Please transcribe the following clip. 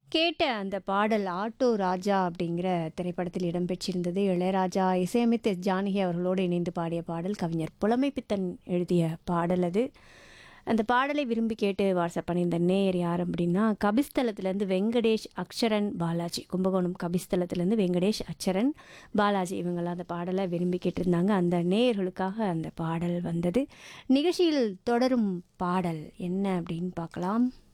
கேட்ட அந்த பாடல் ஆட்டோ ராஜா அப்படிங்கிற திரைப்படத்தில் இடம்பெற்றிருந்தது. இளையராஜா இசையமைத்து ஜானகி அவர்களோடு இணைந்து பாடிய பாடல். கவிஞர் புலமைப்பித்தன் எழுதிய பாடல் அது. அந்த பாடலை விரும்பி கேட்டு வாட்ஸ்அப் பண்ணியிருந்த நேயர் யார் அப்படின்னா, கபிஸ்தலத்திலேருந்து வெங்கடேஷ், அக்ஷரன், பாலாஜி. கும்பகோணம் கபிஸ்தலத்திலேருந்து வெங்கடேஷ், அக்ஷரன், பாலாஜி இவங்கெல்லாம் அந்த பாடலை விரும்பி கேட்டிருந்தாங்க. அந்த நேயர்களுக்காக அந்த பாடல் வந்தது. நிகழ்ச்சியில் தொடரும் பாடல் என்ன அப்படின்னு பார்க்கலாம்.